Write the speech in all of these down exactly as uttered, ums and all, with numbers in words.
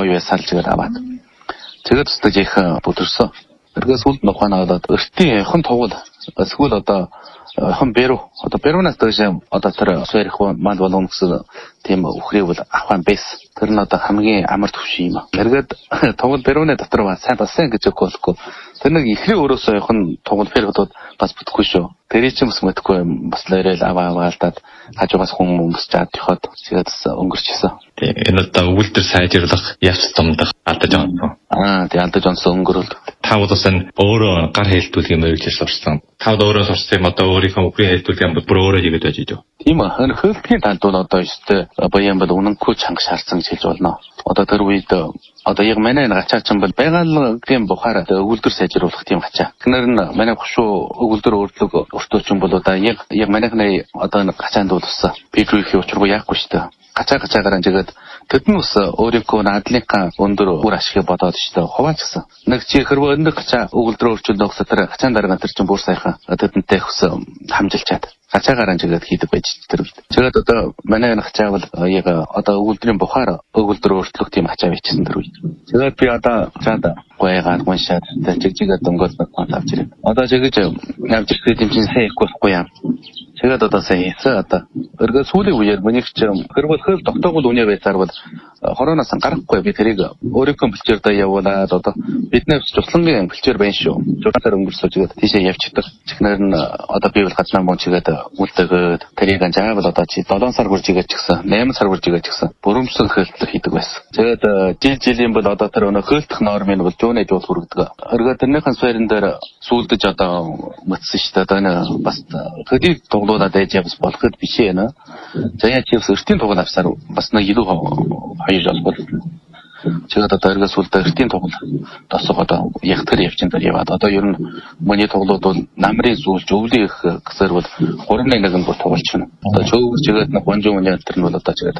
гоё байсаал жигээр аваад. Тэгээд өстөж их бүдэрсэн. Эргээс үлд нуханаа одоо өртийн хон тогол эсвэл одоо хон бэрүү одоо бэрүүнаас дэше одоо тэр сэрх манд болон гэсэн тийм үхрийг бол авах юм бэс. Тэр нь одоо хамгийн амар төвшин юм. Эргээд тогол бэрүүнээ дотор ба сайн болсон гэж өгөхгүй. Тэр нэг ихрээ өөрөөсөө хон тогол фергдод бас бүтэхгүй шүү. Тэрий ч бас мэдхгүй бас лээрэл аваа аваалтаад хажуугаас хүмүүс чад төхөд тэгээд өнгөрчихсөн. Тэгээ энэ одоо өвөлдөр сайжруулах явц томдох алдаж онсон. Аа тэгээ алдаж онсон өнгөрөл. Та удасан өөрөө гар хэлтүүлэх юм гэж сурсан. Та өөрөө сурсан юм одоо өөрийнхөө үхрийн хэлтүүлэх юм бүр өөрөө хийгээд байж байгаа. Тийм аа. Хөлтгийн талд бол одоо өстэй баян бол үнэнгүй чанга шаарсан гэж хэлж болно. Одоо тэр үед одоо яг манай гачаачин бол байгалийн бухаар өвөлдөр сайжруулах тийм гачаа. Тэнэр нь манай гушуу өвөлдөр өөрлөг өртөөчин бол одоо яг яг манайхны одоо гачаанд бол ус пикрихи учиргүй яахгүй шүү дээ. Гачаа гачаагаар анжигээд тэдэн ус өөрийнхөө надлынхаа өндөр бүр ашиг бодоод шүү дээ. Хуваач гэсэн. Нэг чи хэрвээ өндөр гачаа өвөлдөр өөрчилдөг гэсэн тэр гачаан дарга тэр чинь бүр сайхан тэдэнтэй ус хамжилчаад гачаагаар анжигээд хийдэг байж тэр үед. Тэгээд одоо манай гачаа бол яг одоо өвөлдрийн бухаар өвөлдөр өөрчлөх тийм гачаа бичсэн тэр үед. Тэгээд би одоо цаада гойгаад гоншаад жигжигээ дөнгөж авч ирээ. Одоо жигэж навж ирэх юм чинь сайн ихгүй юм. Тэгээд одоо сайн хийсэн одоо өргөө сүүлийн үеэр миний ч хэрвээ хөл тогтоогол үнэ байцаар бол хороноос гарахгүй би тэрийг өөрийнхөө бэлчээр даа явуулаад одоо биднээс цуслангийн бэлчээр байна шүү. Журнаар өнгөрсөж тэгээд тийшээ явчихдаг. Чихнэр нь одоо би бол гаднаа мөн чигээд үлдээгээд тэрийг анжаавал одоо чи долоон сар хүрж игээд чигсэн, найман сар хүрж игээд чигсэн. Бүрэмсэн хөлтөд хийдэг байсан. Тэгээд жил жилийн бол одоо тэр өнө хөлтөх нормын бол жууны жуул хүргэдэг. Өргөө тэрнийхэн суурин дээр сүүлдэж одоо мөцсөн шүү дээ. Одоо энэ бас хөдийг тоглуулаад ээж явс болоход биш ээ нэ. Заяа чи өртийн тоглол авсаар бас нэг илүү хоёр жил бол тэгээд одоо эргээс үлдээ эртийн тоглол тосоо одоо яг тэр явчин дээр яваад одоо ер нь миний тоглолууд бол намрын зүйлж өвлийн их гэсээр бол гурван нэг нь тоглож байна. Одоо чөөгч тэгээд нэг гонжоо үний тэр нь бол одоо тэгээд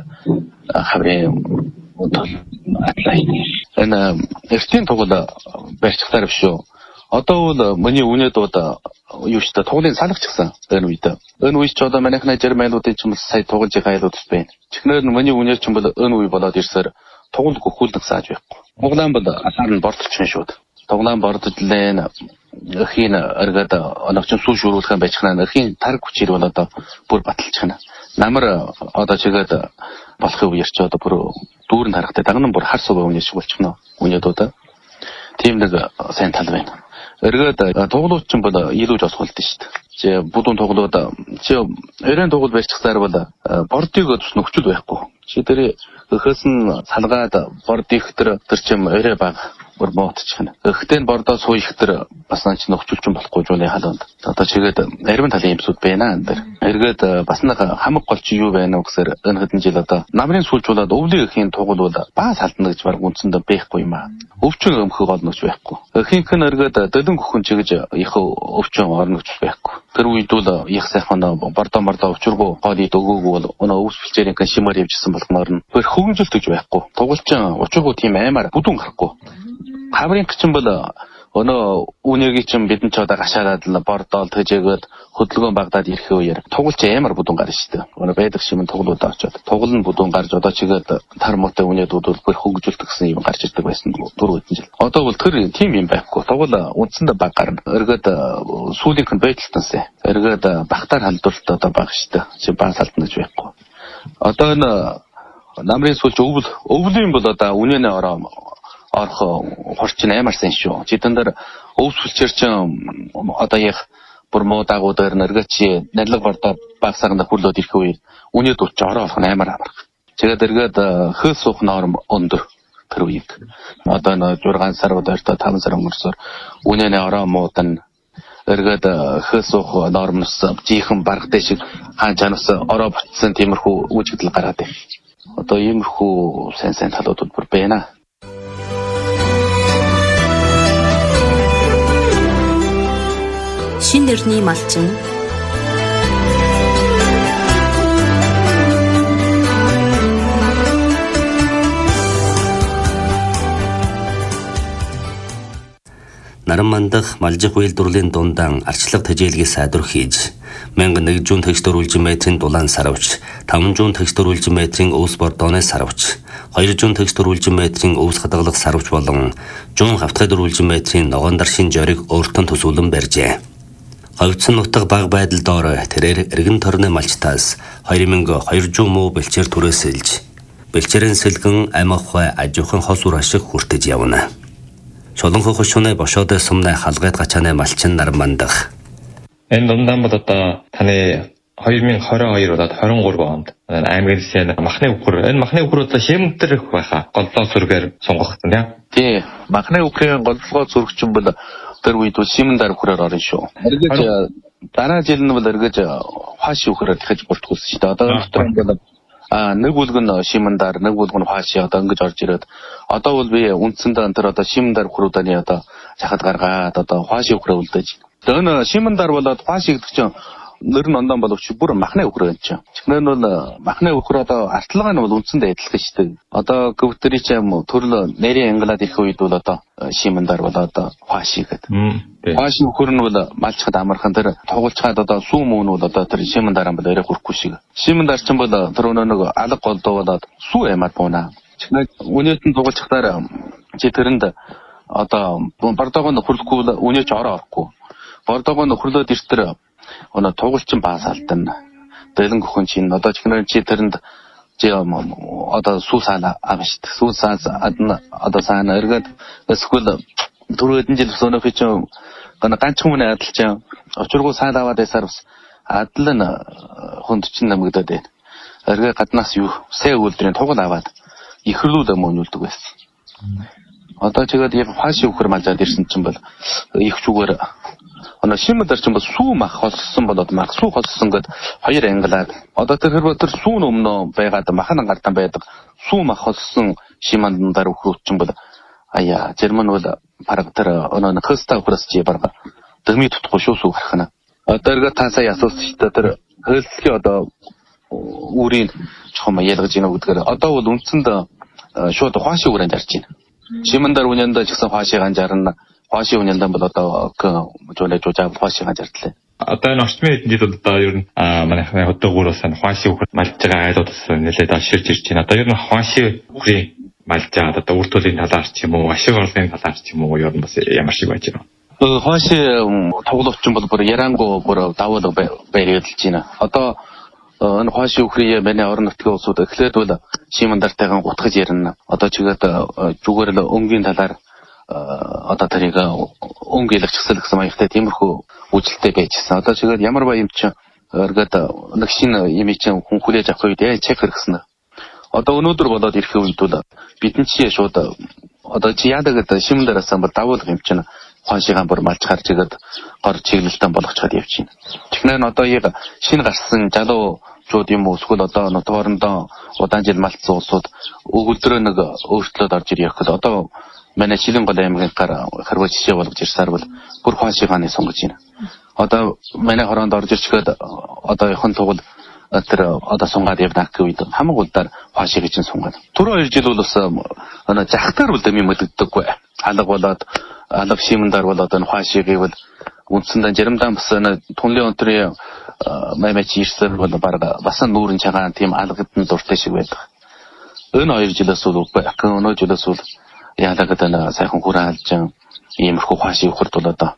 хаврын атлай энэ эртийн тоглол барьцахтаар биш шүү. Одоо бол миний үнэд одоо юу ч та тоглолын салгч гсэн энэ үед. Энэ үед ч одоо манайхны жирмайлуудын ч юм сая тоглож байгаа айлууд байна. Чихнэр нь миний үнээр ч юм бол энэ үе болоод ирсээр тоглол гөхүүлдэг сааж байхгүй. Монголын бол асаар нь бордчихно шүүд. Тоглоом бордлын эхийн эргээд оногч сүү шүүрүүлэх байж хана эхийн тарг хүчээр бол одоо бүр баталж хана. Намар одоо чигээд болохын үеэр ч одоо бүр дүүрэн харахтай дагнан бүр хар суваа үнэ шиг болчихно. Үнэдүүд тийм нэг сайн тал байна. Эргээд тоглолт ч юм бол илүү жолох болд нь шүү дээ. Чи будун тоглоод чи өрийн тоглол барьчихсаар бол бордыг тус нөхчл байхгүй. Чи тэр өхөөс нь салгаад бордыг тэр тэр чим өрөө баг бүр моотчихна. Өгтэн бордоо суух тэр бас наач нөхчүүлж болохгүй жууны халуунд. Одоо чигээд арвин талын юмсууд байна энэ. Эргээд бас нэг хамаг гол чи юу байна вэ гэхээр энэ хэдэн жил одоо намрын сүүлжуулаад өвлийн эхийн тоглол бол баас алдна гэж баг үндсэндээ байхгүй юм аа. Өвчин өмхөг олногч байхгүй. Эхийнх нь эргээд дөлөн гөхөн чигэж их өвчин орногч байхгүй. Тэр үед бол их сайхан бордоо мордоо учиргүй хоолыг өгөөгүй бол өнөө өвс бэлчээрийн шимаар явжсэн болгоноор нь хөр хөвгөлтөж байхгүй. Тоглолчин учиргүй тийм аймаар бүдүүн гарахгүй. Хаврын гчин бол өнөө үнэгийн чин бидэн ч одоо гашаараад л бордоол төжөөгөөд хөдөлгөөн багдаад ирэх үеэр тоглолч амар бүдүүн гарна шүү дээ. Өнөө байдаг шимэн тоглолууд очоод тоглол нь бүдүүн гарч одоо чигээд тар мотой үнэдүүд бол бүр хөвгөлтөх гэсэн юм гарч ирдэг байсан дөрөв хэдэн жил. Одоо бол тэр тийм юм байхгүй. Тоглол үндсэндээ баг гарна. Эргээд сүүлийнх нь байдалтансан. Эргээд багтаар халдварт одоо баг шүү дээ. Чи баг салдна гэж байхгүй. Одоо энэ намрын сүүлч өвөл өвлийн бол одоо үнэнээ ороо орох хорчин амар сайн шүү. Жидэн дээр өвс хүлчээр чинь одоо яг бүр муу дагуу дээр нэргээ чи нарилга бардаа баг сарнда хүрлөөд ирэх үе үнэд урч ороо орох амар амар. Тэгээд эргээд хөөс суух норм өндөр тэр үеийг. Одоо нэг зургаан сар удаартай таван сар өнгөрсөөр үнэнээ ороо муудан эргээд хөөс суух нормноос жихэн баргатай шиг хаан чанаас ороо ботсон тиймэрхүү үүсгэл гараад байна. Одоо иймэрхүү сайн сайн талууд бүр байна. Шин дэрний малчин наран мандах малжих үйлдвэрлэлийн дундаан арчлага тэжээлгийг сайдвар хийж мянга нэг зуун төгс дөрвөлжин метрийн дулаан саравч, таван зуун төгс дөрвөлжин метрийн өвс бордооны саравч, хоёр зуун төгс-дөрвөлжин метрийн өвс хадгалах сарвч болон зуун хавтгай-дөрвөлжин метрийн ногоон даршийн жориг өөртөө төсөөлөн барьжээ. Говьдсон нутаг баг байдал доор тэрээр эргэн тойрны малчтаас хоёр мянга хоёр зуун муу бэлчээр түрээсэлж бэлчээрэн сэлгэн амихвай ажуухан хос үр ашиг хүртэж явна. Солонхоо хошууны бошоод сумны халгайд гачааны малчин нар мандах. Энэ дундаа бол одоо таны хоёр мың двадцать хоёр удаад двадцать три онд аймгийн засгийн махны үхэр энэ махны үхэр одоо хэмтэр их байха голлоо сүргээр сунгахсан тийм. Тий, махны үхрийн голлогоо зүрхчин бол тэр үед Симэндар үхрээр орно шүү. Эргэж дараа жил нь бол эргэж хааши үхрээр дахиж болтгуулсан шүү дээ. Одоо дотор бол а нэг бүлэг нь Симэндар, нэг бүлэг нь хааши одоо ингэж орж ирээд одоо бол би үндсэндээ тэр одоо Симэндар үхрүүдийн одоо захад гаргаад одоо хааши үхрээ үлдээж. Тэр нь Симэндар болоод хааши гэдэг чинь нэр нь ондан боловч бүр махны үхэр байна чинь. Чихнэр нь бол махны үхэр одоо артлага нь бол үндсэндээ адилхан шүү дээ. Одоо гөвтөрий ч юм уу төрөл нэрийн англиад ирэх үед бол одоо Симэндар бол одоо хааши гэдэг. Хааши үхэр нь бол малчхад амархан тэр тоглолцоход одоо сүү мөн бол одоо тэр Симэндар ам бол арай хүрхгүй шиг. Симэндар ч юм бол тэр өнөө алга голдоо болоод сүү ямаар буунаа. Чихнэр үнэт нь тоглолцохоор чи тэрэнд одоо бардагоо нөхөрлөхгүй үнэ ч ороо орохгүй. Бардагоо нөхөрлөөд иртэр өнөө тугалчин баас алдана. Дэлэн гөхөн чинь одоо чихнэр чи тэрэнд чи одоо сүүсаана авшд. Сүүсаас адна одоо саана эргээд эсвэл түрүүдэн жил өнөөх чинь гана ганцхан хүн адал чинь очиргуу сайн аваад байсаар бас адал нь хүнд чинь намгдаад байна. Эргээ гаднаас юу сая үйлдвэрийн тугал аваад ихрлүүд мөнүүлдэг байсан. Одоо чигээд яг хааши үхэр малжаад ирсэн чинь бол их зүгээр оноо Симэндар ч юм бол сүү мах холсон болоод мах сүү холсон гэд хоёр англиад одоо тэр хэр тэр сүүн өмнө байгаад махан ангардан байдаг сүү мах холсон Симэндар үхрүүд ч юм бол аяа Герман бол бараг тэр оноо хөста үхрэс чи бараг дэмий тутахгүй шүү сүү гарахна. Одоо эргээ таасаа ясуулсан шүү дээ тэр хөлтлөгийн одоо үрийн чухам ялгаж ийнө гэдгээр одоо бол үндсэнд шууд хааши үрэн зарж байна. Симэндар үнэндээ ч гэсэн хаашиг анжаарна. Хааши үнэндээ бол одоо жуулаа жуужаа хаашиг анжаардлаа. Одоо энэ орчмын хэдэн жил одоо ер нь манайхны хөдөөгөөс нь хааши үхэр малж байгаа айлуудаас нэлээд ашиглаж ирж байна. Одоо ер нь хааши үхрийн малж байгаа одоо үр төлөлийн талаар ч юм уу, ашиг орлын талаар ч юм уу ер нь бас ямар шиг байж байна. Хааши тоглолт ч бол бүр ярангу бүр давуу байрлуулж байна. Одоо энэ хааши үхрийн манай орон нутгийн улсууд эхлээд бол Симэндартайгаа гутгаж ярина. Одоо чигээд зүгээр л өнгийн талаар одоо тэрийг өнгийн илэрчсэл гэсэн маягтай тиймэрхүү үйлдэлтэй байжсэн. Одоо чигээд ямар ба юм чи эргээд нэг шинэ юм чинь хүн хүлээж авах үед яа чек хэрэгсэн. Одоо өнөөдөр болоод ирэх үед бол бидний чи шууд одоо чи яадаг гэдэг Симэндараас бол давуулга юм чинь хаашигаан бүр малж гарч игээд гор чиглэлтэн болгочход явж байна. Чихнэр нь одоо яг шинэ гарсан залуу чууд юм уу эсвэл одоо нутгоорондоо удаан жил малтсан улсууд өгүүлдрөө нэг өөрчлөлт орж ирэх гэхэд одоо манай Шилэн гол аймгийн гар харваа жишээ болгож ирсаар бол бүр хаашигааны сонгож байна. Одоо манай хороонд орж ирчгээд одоо яхан тугал тэр одоо сунгаад явна гэх үед хамаг улдаар хаашиг чинь сунгаад. Түрүү хоёр жил бол бас ана захтар бол дэми мэддэггүй. Алга болоод алга Симэндар болоод энэ хаашигийг бол үндсэндээ жаримдан бас түнлийн өнтрийн маймач ирсээр бол бараг бас нүүрэн чагаан тийм алгад нь дуртай шиг байдаг. Энэ хоёр жилээс бол үгүй. Өнөө жилээс бол яадаг гэдэг сайхан хүрэн алж иймэрхүү хаашиг ухрд бол одоо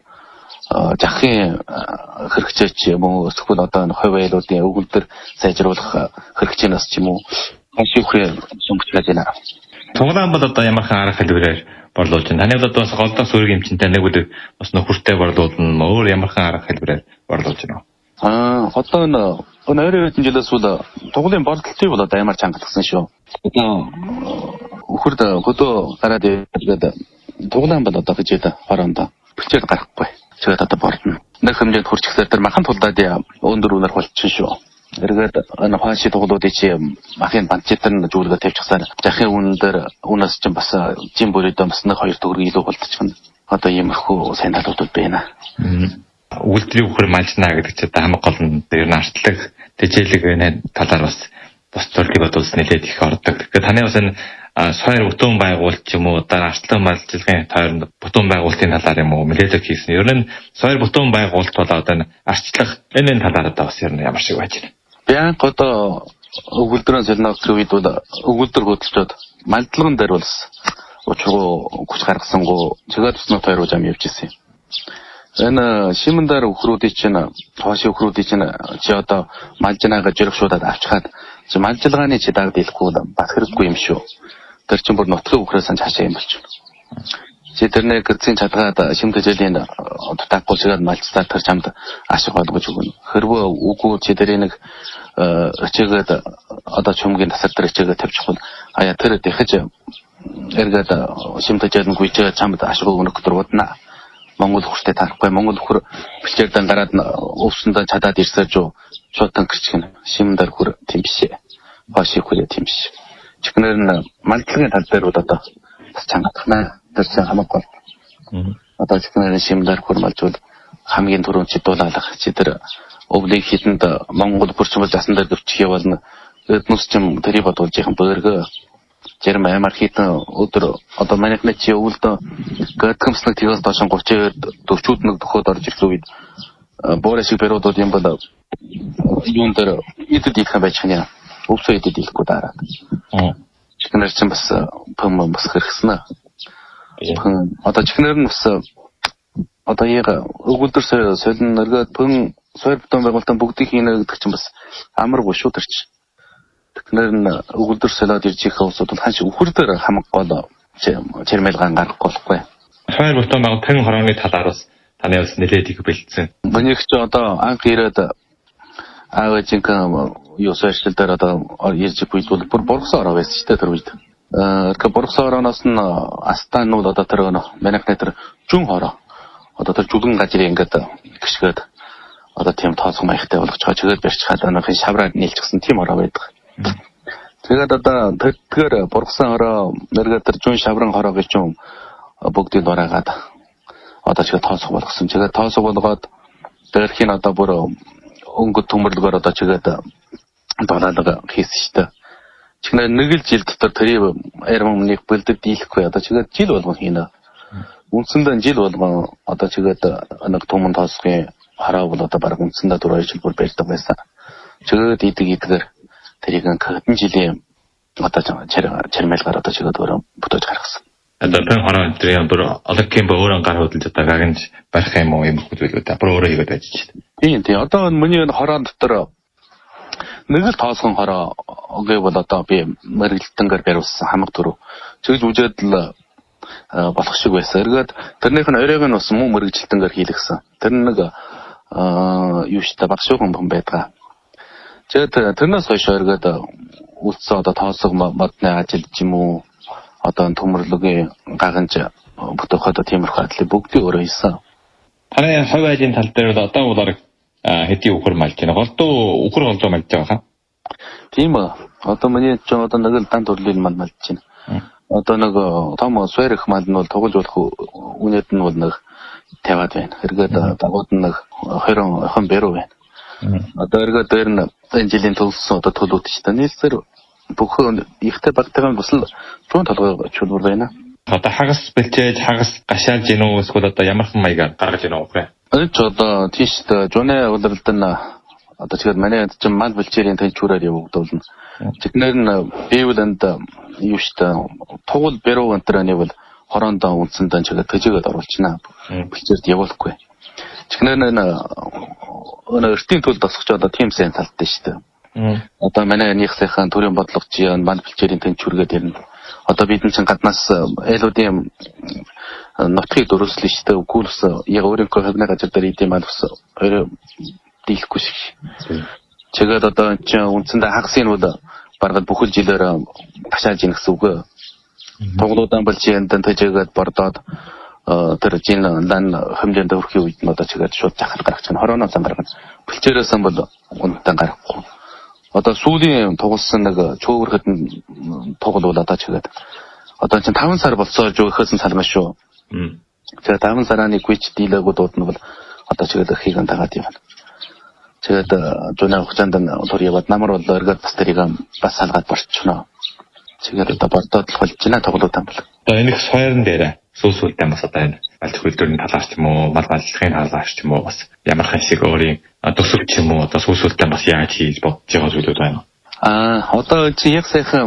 захын хэрэгцээч юм уу эсвэл одоо хувь айлуудын өгүүлбэр сайжруулах хэрэгцээнээс ч юм уу хаашиг ухрын сонгогдож байна. Туглаан бол одоо ямархан арга хэлбэрээр борлуулж байна. Таны бол бас голдох сүрэг эмчинтэй нэг үл бас нөхөртэй борлуулна өөр ямархан арга хэлбэрээр борлуулж байна. Аа одоо энэ өнөөдөр хэдэн жилээс бол туглын борлуулалтыг бол одоо ямар чангалтсан шүү. Одоо өхөрд хөдөө гараад ирээд туглаан бол одоо гэж хороонд бичээд гарахгүй. Тэгээд одоо бордно. Нэг хэмжээнд хурцгсээр тэр махан тулдаад өндөр үнээр болчихно шүү. Эргээд энэ хааши туглуудыг чи махын банчтар нь жуулгаа тавьчихсаар захын үнээр үнээс чинь бас жим бүрээдээ бас нэг хоёр төгрөг илүү болчихно. Одоо иймэрхүү сайн талуудууд байна. Үйлдвэрийн үхэр малжнаа гэдэг чинь хамаг гол нь ер нь артлаг тэжээлэг энэ талаар бас бос төрлийг бодвол нэлээд их ордог. Тэгэхээр таны бас энэ сойр бүтэн байгуулалт ч юм уу дараа артлаг малжилгын тойронд бүтэн байгуулалтын талаар юм уу мэдээлэл хийсэн. Ер нь сойр бүтэн байгуулалт бол одоо энэ арчлах энэ талаар одоо бас ер нь ямар шиг байж байна. Бянк одоо өгүүлдрэн солино гэх үед бол өгүүлдэр хөдөлтөд малдлаган дээр бол учруу хүч гаргасангүй чигээр туснаа тойроо зам явж ирсэн. Энэ шимэндар өхрүүдийн чинь хооши өхрүүдийн чинь чи одоо малжнаага жиргшуудад авчихад чи малжилгааны чи дагд илэхгүй бас хэрэггүй юм шүү. Тэр чинь бүр нутгийн өхрөөс нь цаашаа юм болчихно. Чи тэрний гэрцийн чадгаад шимтэжлийн дутаггүй чигээр малцлаа тэр чамд ашиг болгож өгнө. Хэрвээ үгүй чи тэрийг нэг чигээд одоо чумгийн тасар дээр чигээд тавьчих бол аяа тэр дэхэж эргээд шимтэжлийн гүйчээ чамд ашиг өгнөх дургудна. Монгол хурцтай тарахгүй Монгол хөр бичээрдэн гараад өвсөндөө чадаад ирсэж шууд тангэрч гэнэ. Шимэндар хөр тийм биш. Хоши хөр тийм биш. Чихнэр нь малдлагын тал дээр бол одоо чангатна. Тэр чинь хамаагүй. Одоо чихнэр шимэндар хөр малжвал хамгийн түрүүнд чи дуулаалах чи тэр өвлийг хидэнд Монгол хурц бол засан дээр өвчих явуулна. Эднүс чим тэрийг бодуулж яхан бөөргөө Jeremy амар хитэн өдөр одоо манайхны чи өвөлдөө гэтгэмснэг тэгээс доош гурчээр төвчүүд нэг дөхөд орж ирэх үед боорэ шиг периодууд юм бол юун дээр идэд их байж хань өвсөө идэд ихгүй дараад. Чихнэр чинь бас пэм бас хэрэгсэн. Одоо чихнэр нь бас одоо яг өгүүлдэр солин нэргээд пэм сойр бутан байгуултан бүгдийг хийнэ гэдэг чинь бас амаргүй шүү тэр чинь. Тэгэхээр н өгүүлдэр солиод ирж их усууд ханш өхөр дээр хамаг гол чирмэлгаан гарахгүй болохгүй. Хоёр бутан баг пэн хорооны талаар бас таны бас нэлээд их бэлдсэн. Миний ч одоо анх ирээд аавчинхан юу сошиал дээр одоо ирж буйд бол бүр боргосон ороо байсан ч тэр үед. Аа тэр боргосон орооноос нь астанууд одоо тэр манайхны тэр жүн хороо одоо тэр жүлгэн газрын ингээд гიშгээд одоо тийм тооцоо маягтай болгож чагаад барьчихад анахын шавраар нийлчихсэн тийм ороо байдаг. Тэгээд одоо тэтгэр бургасан хороо нэргээ тэр жүн шаврын хороо гэж юм бүгдийг дураагаад одоо ч тооцоо болгосон. Тэгээд тооцоо болгоод дээрхийн одоо бүр өнгө төмөрлөгөөр одоо чигээд дулаалга хийсэн шүү дээ. Чихнээ нэг л жил дотор тэрийг аэрмомных бэлдэд дийлэхгүй одоо чигээд жил болгон хийнэ. Үндсэндээ жил болгон одоо чигээд нэг төмөн тооцохын хороо бол одоо баг үндсэндээ дөрөв жил бүр барьдаг байсан. Чигээд идэг идгээр тэрийг хэдэн жилийн одоо чармайлгаар одоо чигээд өөрөө бүтээж гаргасан. Одоо пэн хороо тэр бүр олонхын бөөрөн гар хөдөлж одоо гагнж барих юм уу юм хөдөлгөөд бүр өөрөө хийгээд байж шүү дээ. Тийм тийм одоо миний хороон дотор нэг л тоосгон хороо гэвэл одоо би мэргэлтэнгээр бариулсан хамаг дөрөв. Чигж үжээд л болох шиг байсан. Эргээд тэрнийх нь оройг нь бас муу мэргэлтэнгээр хийлгсэн. Тэр нэг юу штэ багшуухан бом байдаг. Тэгээд тэрнээс хойш оройгод үлдсэн одоо тоосго модны ажил юм уу одоо төмөрлөгийн гагнж бүтээхэд тиймэрхүү ажлыг бүгдийг өөрөө хийсэн. Харин хувь ажлын тал дээр одоо бол хэдий өхөр малж байна. Голдуу өхөр голдуу малж байгаа хаа? Тийм ээ. Одоо миний ч одоо нэг л дан төрлийн мал малж байна. Одоо нэг том сойрх мал нь бол тоглож болох үнэт нь бол нэг тавиад байна. Эргээд дагууд нь нэг хоёр хон бэрүү байна. Одоо эргээд дээр нь энэ жилийн төлсөн одоо төлөвт шүү дээ. Нийлсээр бүх ихтэй багтайгаа бас л зүүн толгой чулуур байна. Одоо хагас бэлчээж хагас гашаалж гинөө эсвэл одоо ямархан маягаар гаргаж гинөө вэ? Энэ ч одоо тийштэй жуны удирдалд нь одоо тэгээд манай ч мал бэлчээрийн тэнчүүрээр явагдуулна. Тэднэр нь бивлэнд юу штэ тугал бэрүү өнтрөний бол хороондоо үндсэндээ чигээ төжигээд оруулчихна. Бэлчээрд явуулахгүй. Тэднэр нь өнөө эртний төлд тосгоч одоо тийм сайн талтай штэ. Одоо манай нэгсийнхэн төрийн бодлогоч яан мал бэлчээрийн тэнчүүргээд ирнэ. Одоо бид чинь гаднаас элүүдийн нотхыг дөрөслөн шүү дээ. Үгүйс яг өөрийнхөө хөвнө газар дээр идэм мал ус өөрөө дийлэхгүй шиг. Чигээд одоо чинь үндсэндээ хагасын бол баргад бүхэл жилээр ташааж ийн гэсэн үг. Тоглоодон бэлчээнд тэжээгээд бордоод тэр жин лан хэмжээнд өрхийн үед нь одоо чигээд шууд захад гаргаж чинь хорооноос гаргана. Бэлчээрээс бол унтан гарахгүй. Одоо сүүлийн тоглосон нэг чөөвөр хэдэн тоглол одоо чигээд одоо чинь таван сар болцоо жөөхөөсөн салмаа шүү. Тэгээд таван сараны гүйч дийлэгүүд нь бол одоо чигээд хийгэн тагаад явна. Тэгээд жуна хугацаанд нь төр яваад намар бол өргөд бас тэрийг бас салгаад борчихно. Чигээд одоо бордоод л болж байна тоглоодаа бол. Одоо энэ их сойрон дээр сүүсүүлдэн бас одоо энэ аль хөлдөрний талаарч юм уу, мал маллахын талаарч юм уу бас ямархан шиг өөрийн төсөвч юм уу одоо сүүсүүлдэн бас яаж хийж бодож байгаа зүйлүүд байна. Аа одоо чи яг сайхан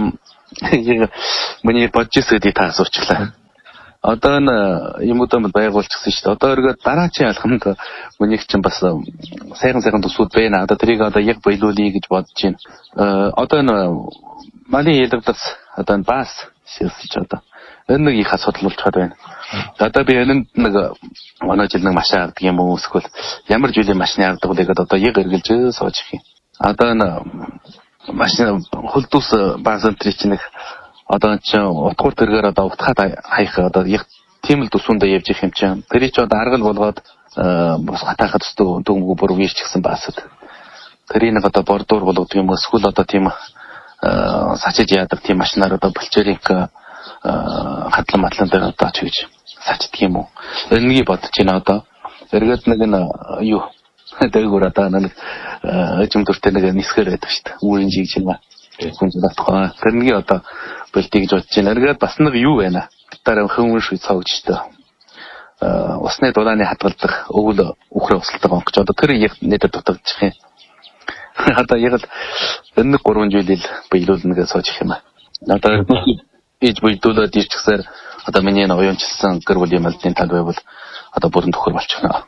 Яг миний бодож ирсэдий та асуучлаа. Одоо н юмудаа байгуулчихсан шүү дээ. Одоо өргөд дараачийн алхамд mëнийг чинь бас сайхан сайхан төсвүүд байна. Одоо тэрийг одоо яг баялуулъя гэж бодож байна. Одоо н манай ялгадас одоо н бас шилсэж одоо энэ нэг их асуудал болж байгаа байна. Одоо би энэ нэг манай жил нэг машин авдаг юм уу эсвэл ямар жилийн машины авдаг вэ гэдэг одоо яг эргэлж сууж их юм. Одоо н машин хөлдөөс баазантрий чинь нэг одоо чинь утгуур тэргээр одоо утгаад хаях одоо яг тийм л төсвөндөө явж их юм чинь. Тэрийг ч одоо арга нь болгоод бас хатаахад өстөө дөнгөө бүр вийчсэн баасад. Тэрийг нэг одоо бордуур болгодог юм эсвэл одоо тийм сачиж яадаг тийм машинаар одоо болчерик хатлан матлан дээр одоо ч гэж сачдаг юм уу. Энэгийг бодож байна одоо. Эргээд нэг нь юу дээгүүр одоо нэг жимдөртэй нэг нисгэр байдаг шүү дээ. Үүрийн жиг чинь ба. Хүн зөвхөн тэрнийг одоо болтыг гэж бодож байна. Эргээд бас нэг юу байна. Дараа хүмүүн шүү цогжтой. Усны дулааны хадгалдах өвөл үхрээ усалдаг онгоч одоо тэр яг нэдэд дутагдчих юм. Одоо яг энэ гурван жилийн биелүүлнэ гэж сууж юм аа. Одоо ээж биелүүлээд ирчихсээр одоо миний энэ уянчилсан гэр бүлийн малдын тал байвал одоо бүрэн төхөр болчихно.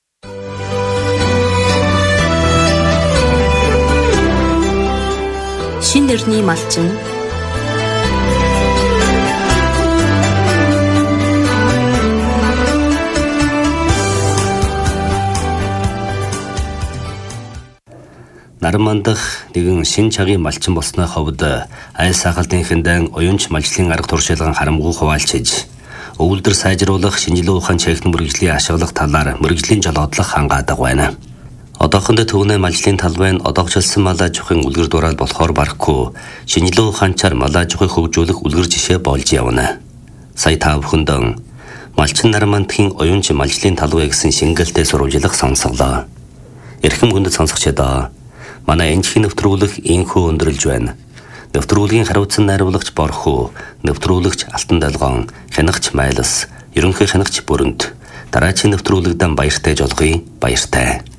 Шин дэрний малчин Нарамандах нэгэн шин чагийн малчин болсны ховд айл сахалтын хэндан уянч малчлын арга туршилган харамгүй хуваалцж өвөлдөр сайжруулах шинжилгээ ухаан техник мэргэжлийн ашиглах талаар мэргэжлийн жолоодлох хангаадаг байна. Одоохондоо төвнөө малчлын талбайн одоогчлсан мал аж ахуйн үлгэр дуурайл болохоор барахгүй шинжилгээ ухаанчаар мал аж ахуйг хөгжүүлэх үлгэр жишээ болж явна. Сая та бүхэндэн малчин Нарамандхийн уянч малчлын талбай гэсэн шингэлтэй сурвалжлах сонсголоо. Эрхэм хүндэт сонсогчдоо манай энэхийн нэвтрүүлэг инхүү өндөрлж байна. Нэвтрүүлгийн хариуцсан найруулагч Борхуу, нэвтрүүлэгч Алтан Долгоон, хянагч Майлас, ерөнхий хянагч Бүрэнт. Дараагийн нэвтрүүлэгдэн баяртай жолгоё. Баяртай.